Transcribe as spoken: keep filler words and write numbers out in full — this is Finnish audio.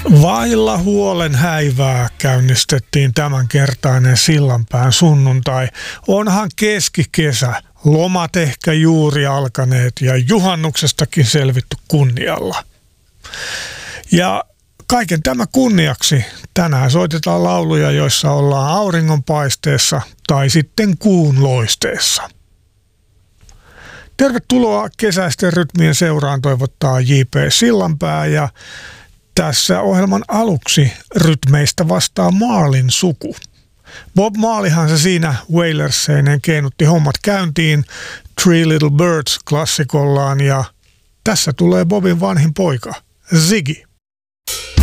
Vailla huolen häivää käynnistettiin tämänkertainen Sillanpään sunnuntai. Onhan keskikesä, lomat ehkä juuri alkaneet ja juhannuksestakin selvitty kunnialla. Ja kaiken tämä kunniaksi tänään soitetaan lauluja, joissa ollaan auringonpaisteessa tai sitten kuun loisteessa. Tervetuloa kesäisten rytmien seuraan, toivottaa J P Sillanpää, ja tässä ohjelman aluksi rytmeistä vastaa Marleyn suku. Bob Marleyhan se siinä Wailerseineen keinutti hommat käyntiin Three Little Birds -klassikollaan, ja tässä tulee Bobin vanhin poika, Ziggy.